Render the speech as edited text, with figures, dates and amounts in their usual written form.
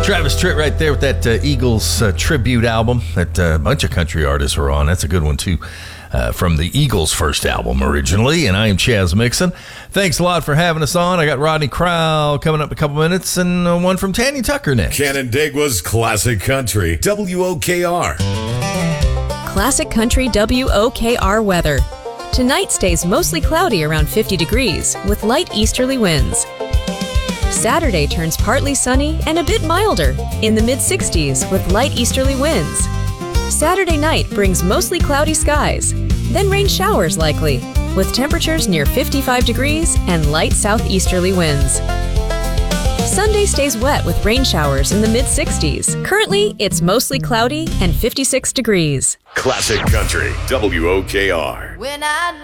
Travis Tritt right there with that Eagles tribute album that a bunch of country artists were on. That's a good one, too, from the Eagles' first album originally. And I am Chaz Mixon. Thanks a lot for having us on. I got Rodney Crowell coming up in a couple minutes and one from Tanya Tucker next. Canandaigua's Classic Country, WOKR. Classic Country WOKR weather. Tonight stays mostly cloudy around 50 degrees with light easterly winds. Saturday turns partly sunny and a bit milder in the mid-60s with light easterly winds. Saturday night brings mostly cloudy skies, then rain showers likely, with temperatures near 55 degrees and light southeasterly winds. Sunday stays wet with rain showers in the mid-60s. Currently, it's mostly cloudy and 56 degrees. Classic Country, WOKR.